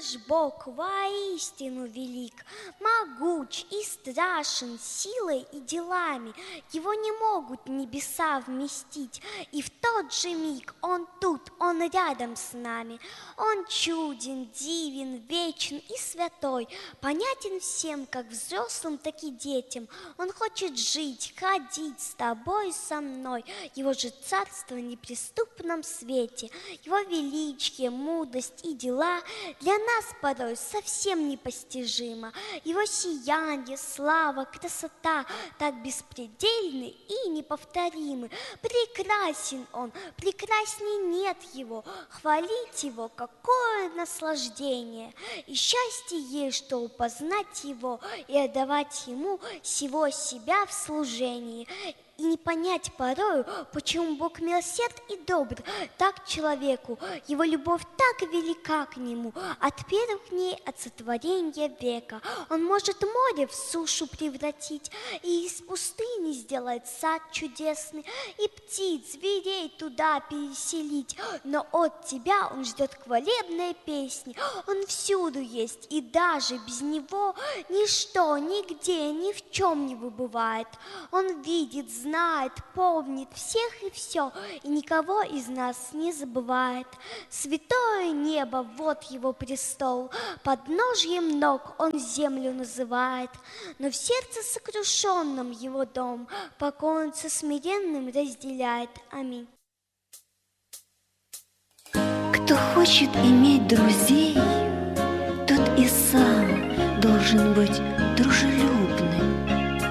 Наш Бог воистину велик, могуч и страшен силой и делами. Его не могут небеса вместить, и в тот же миг Он тут, Он рядом с нами. Он чуден, дивен, вечен и святой, понятен всем, как взрослым, так и детям. Он хочет жить, ходить с тобой, со мной. Его же царство в неприступном свете, Его величие, мудрость и дела для нас порой совсем непостижимо. Его сияние, слава, красота так беспредельны и неповторимы. Прекрасен Он, прекрасней нет Его. Хвалить Его, какое наслаждение! И счастье есть, что познать Его и отдавать Ему всего себя в служении. И не понять порою, почему Бог милосерд и добр так к человеку, Его любовь так велика к Нему, от первых дней, от сотворения века. Он может море в сушу превратить, и из пустыни сделает сад чудесный, и птиц, зверей туда переселить. Но от тебя Он ждет хвалебной песни. Он всюду есть, и даже без Него ничто, нигде, ни в чем не выбывает. Он видит, знает, помнит всех и все, и никого из нас не забывает. Святое небо, вот Его престол, подножьем ног Он землю называет. Но в сердце сокрушенном Его дом, покой Он со смиренным разделяет. Аминь. Кто хочет иметь друзей, тот и сам должен быть дружелюбным.